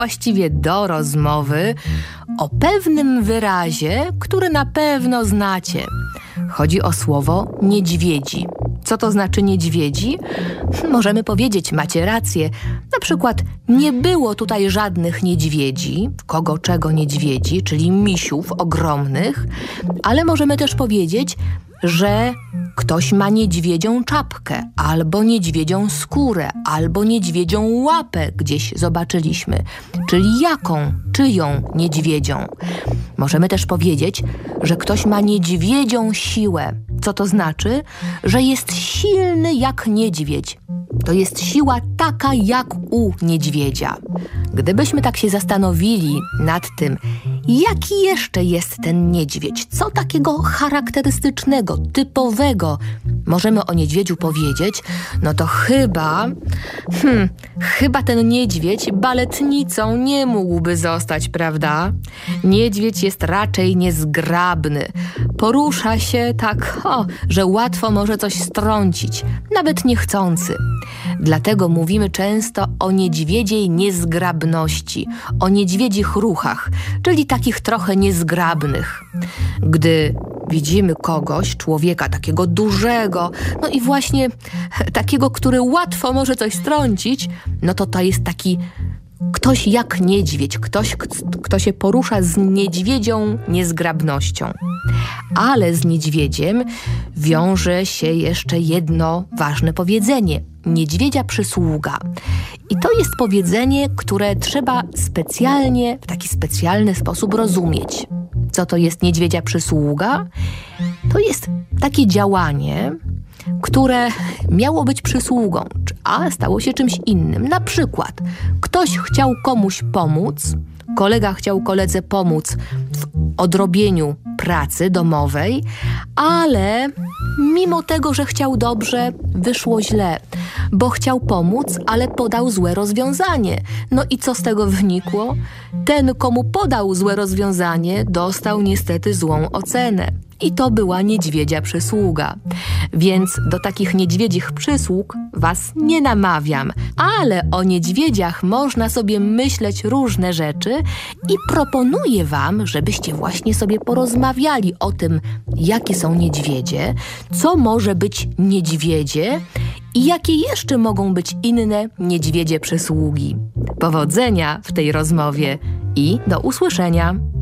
właściwie do rozmowy o pewnym wyrazie, który na pewno znacie. Chodzi o słowo niedźwiedzi. Co to znaczy niedźwiedzi? Możemy powiedzieć, macie rację. Na przykład nie było tutaj żadnych niedźwiedzi, kogo czego niedźwiedzi, czyli misiów ogromnych, ale możemy też powiedzieć, że ktoś ma niedźwiedzią czapkę, albo niedźwiedzią skórę, albo niedźwiedzią łapę gdzieś zobaczyliśmy. Czyli jaką, czyją niedźwiedzią? Możemy też powiedzieć, że ktoś ma niedźwiedzią siłę. Co to znaczy? Że jest silny jak niedźwiedź. To jest siła taka jak u niedźwiedzia. Gdybyśmy tak się zastanowili nad tym, jaki jeszcze jest ten niedźwiedź, co takiego charakterystycznego, typowego możemy o niedźwiedziu powiedzieć, no to chyba ten niedźwiedź baletnicą nie mógłby zostać, prawda? Niedźwiedź jest raczej niezgrabny. Porusza się tak, że łatwo może coś strącić, nawet niechcący. Dlatego mówimy często o niedźwiedziej niezgrabności, o niedźwiedzich ruchach, czyli takich trochę niezgrabnych. Gdy widzimy kogoś, człowieka takiego dużego, no i właśnie takiego, który łatwo może coś strącić, no to jest taki ktoś jak niedźwiedź, ktoś, kto się porusza z niedźwiedzią niezgrabnością. Ale z niedźwiedziem wiąże się jeszcze jedno ważne powiedzenie. Niedźwiedzia przysługa. I to jest powiedzenie, które trzeba w taki specjalny sposób rozumieć. Co to jest niedźwiedzia przysługa? To jest takie działanie, które miało być przysługą, a stało się czymś innym. Na przykład ktoś chciał komuś pomóc, kolega chciał koledze pomóc w odrobieniu pracy domowej, ale mimo tego, że chciał dobrze, wyszło źle, bo chciał pomóc, ale podał złe rozwiązanie. No i co z tego wynikło? Ten, komu podał złe rozwiązanie, dostał niestety złą ocenę. I to była niedźwiedzia przysługa. Więc do takich niedźwiedzich przysług was nie namawiam, ale o niedźwiedziach można sobie myśleć różne rzeczy i proponuję wam, żebyście właśnie sobie porozmawiali o tym, jakie są niedźwiedzie, co może być niedźwiedzie i jakie jeszcze mogą być inne niedźwiedzie przysługi. Powodzenia w tej rozmowie i do usłyszenia!